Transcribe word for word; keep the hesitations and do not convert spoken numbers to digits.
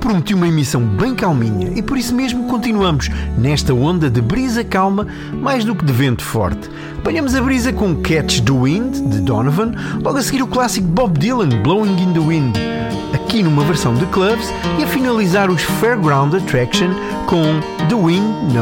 prometi uma emissão bem calminha e por isso mesmo continuamos nesta onda de brisa calma mais do que de vento forte. Apanhamos a brisa com Catch the Wind, de Donovan, logo a seguir o clássico Bob Dylan, Blowing in the Wind, aqui numa versão de Clubs, e a finalizar os Fairground Attraction com The Wind